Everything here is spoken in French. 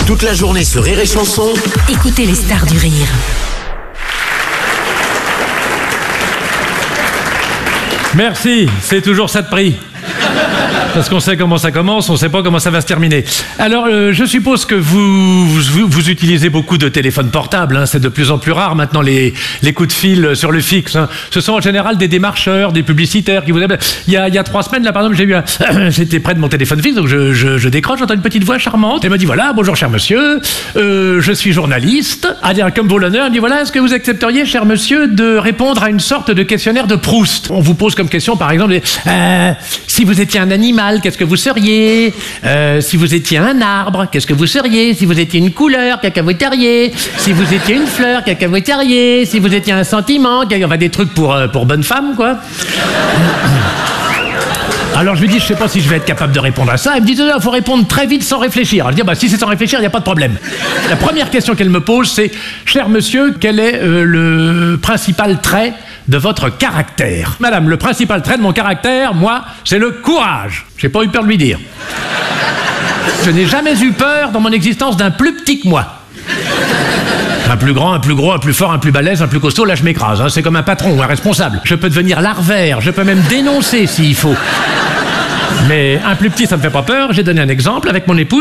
Toute la journée sur Rire et Chanson. Écoutez les stars du rire. Merci, c'est toujours ça de prix. Parce qu'on sait comment ça commence, on ne sait pas comment ça va se terminer. Alors, je suppose que vous utilisez beaucoup de téléphones portables, hein. C'est de plus en plus rare maintenant les coups de fil sur le fixe, hein. Ce sont en général des démarcheurs, des publicitaires qui vous appellent. Il y a 3 semaines, là, par exemple, j'étais près de mon téléphone fixe, donc je décroche, j'entends une petite voix charmante. Elle me dit, voilà, bonjour cher monsieur, je suis journaliste. Comme vaut l'honneur, elle me dit, voilà, est-ce que vous accepteriez, cher monsieur, de répondre à une sorte de questionnaire de Proust? On vous pose comme question, par exemple, si vous étiez un animal, qu'est-ce que vous seriez? Si vous étiez un arbre, qu'est-ce que vous seriez? Si vous étiez une couleur, cacahuéteriez? Si vous étiez une fleur, cacahuéteriez? Si vous étiez un sentiment, enfin des trucs pour bonne femme, quoi. Alors je lui dis, je sais pas si je vais être capable de répondre à ça. Elle me dit, il faut répondre très vite sans réfléchir. Alors je dis, si c'est sans réfléchir, il n'y a pas de problème. La première question qu'elle me pose, c'est, cher monsieur, quel est le principal trait de votre caractère? Madame, le principal trait de mon caractère, moi, c'est le courage. J'ai pas eu peur de lui dire. Je n'ai jamais eu peur dans mon existence d'un plus petit que moi. Un plus grand, un plus gros, un plus fort, un plus balèze, un plus costaud, là je m'écrase, hein. C'est comme un patron ou un responsable. Je peux devenir larvaire, je peux même dénoncer s'il faut. Mais un plus petit, ça me fait pas peur. J'ai donné un exemple avec mon épouse.